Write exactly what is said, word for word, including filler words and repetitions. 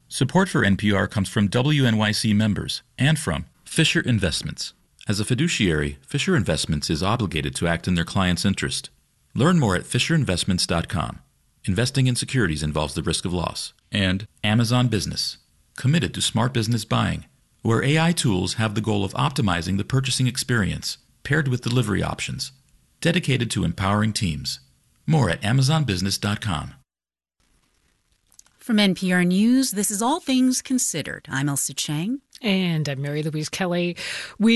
Support for N P R comes from W N Y C members and from Fisher Investments. As a fiduciary, Fisher Investments is obligated to act in their client's interest. Learn more at fisher investments dot com. Investing in securities involves the risk of loss. And Amazon Business, committed to smart business buying, where A I tools have the goal of optimizing the purchasing experience, paired with delivery options, dedicated to empowering teams. More at amazon business dot com. From N P R News, this is All Things Considered. I'm Elsa Chang. And I'm Mary Louise Kelly. We